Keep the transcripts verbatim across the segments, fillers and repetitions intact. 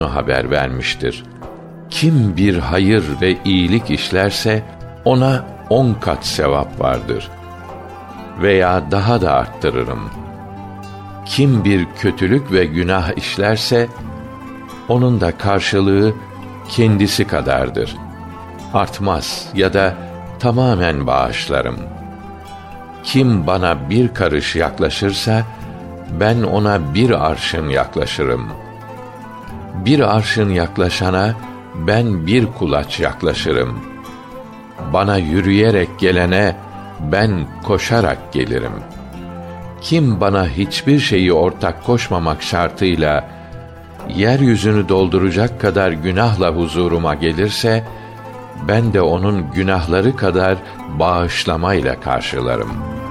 haber vermiştir. Kim bir hayır ve iyilik işlerse ona on kat sevap vardır. Veya daha da arttırırım. Kim bir kötülük ve günah işlerse onun da karşılığı kendisi kadardır. Artmaz ya da tamamen bağışlarım. Kim bana bir karış yaklaşırsa ben ona bir arşın yaklaşırım. Bir arşın yaklaşana ben bir kulaç yaklaşırım. Bana yürüyerek gelene ben koşarak gelirim. Kim bana hiçbir şeyi ortak koşmamak şartıyla yeryüzünü dolduracak kadar günahla huzuruma gelirse ben de onun günahları kadar bağışlamayla karşılarım.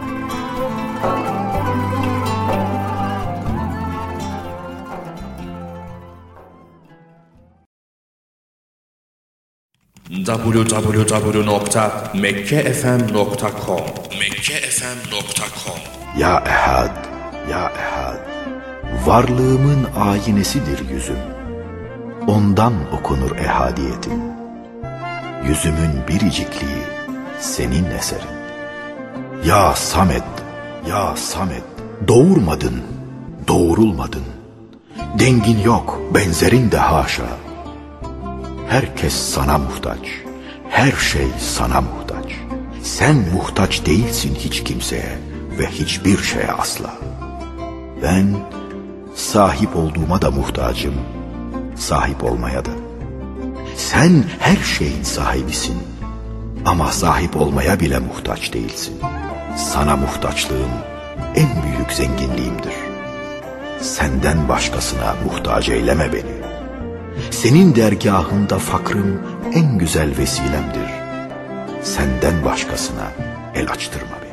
double-u double-u double-u nokta mekke f m nokta com mekke f m nokta com Ya Ehad, Ya Ehad, varlığımın ayinesidir yüzüm. Ondan okunur ehadiyetim. Yüzümün biricikliği senin eserin. Ya Samed, Ya Samed, doğurmadın, doğurulmadın. Dengin yok, benzerin de haşa. Herkes sana muhtaç, her şey sana muhtaç. Sen muhtaç değilsin hiç kimseye ve hiçbir şeye asla. Ben sahip olduğuma da muhtacım, sahip olmaya da. Sen her şeyin sahibisin ama sahip olmaya bile muhtaç değilsin. Sana muhtaçlığım en büyük zenginliğimdir. Senden başkasına muhtaç eyleme beni. Senin dergâhında fakrım en güzel vesilemdir. Senden başkasına el açtırma beni.